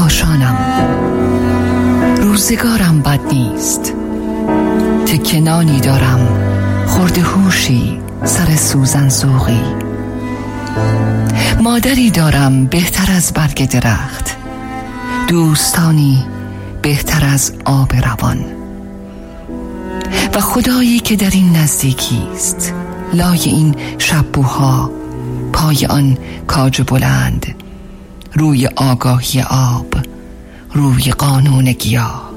کاشانم، روزگارم بد نیست، تکه نانی دارم، خورده هوشی، سر سوزن ذوقی. مادری دارم بهتر از برگ درخت، دوستانی بهتر از آب روان، و خدایی که در این نزدیکی است، لای این شبوها، پای آن کاج بلند، روی آگاهی آب، روی قانون گیاه.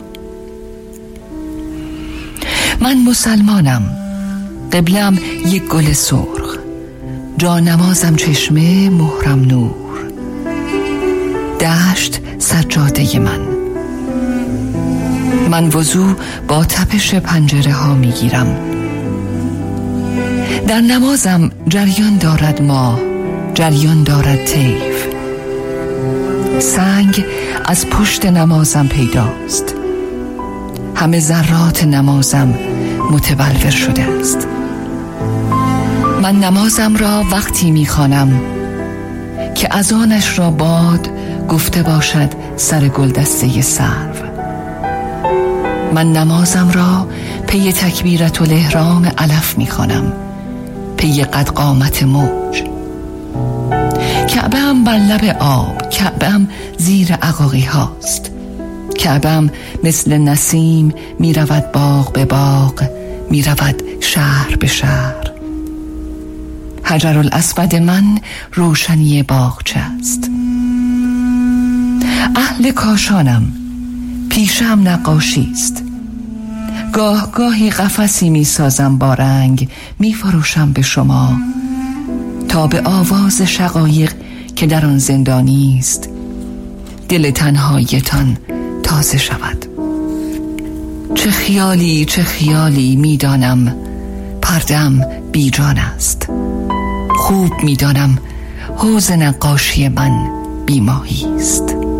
من مسلمانم، قبلم یک گل سرخ، جا نمازم چشمه، مهرم نور، دشت سجاده من وضو با تپش پنجره ها می گیرم. در نمازم جریان دارد ماه، جریان دارد طیف، سنگ از پشت نمازم پیداست، همه ذرات نمازم متبلور شده است. من نمازم را وقتی میخوانم که اذانش را باد گفته باشد سر گلدسته سرو. من نمازم را پی تکبیرت الاحرام علف میخوانم، پی قد قامت موج. کعبه‌ام بر لب آب، کعبه‌ام زیر عقاقی هاست، کعبه‌ام مثل نسیم می رود باغ به باغ، می رود شهر به شهر. حجر الاسود من روشنی باغچه است. اهل کاشانم، پیشم نقاشی است، گاه گاهی قفسی می سازم با رنگ، می فروشم به شما تا به آواز شقایق که در آن زندانی است دل تنهایتان تازه شود. چه خیالی چه خیالی، میدانم پرده‌ام بیجان است، خوب میدانم حوض نقاشی من بیماهی است.